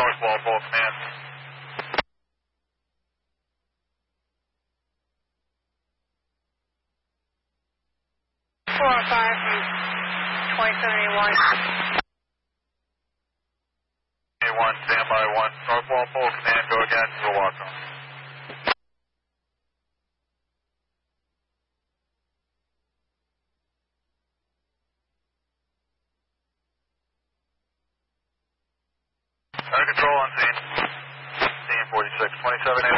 North Walpole, command. 405 from 2071. A1, standby 1. North Walpole, command, go again, we'll walk on. Air control on scene. Scene 46, 27A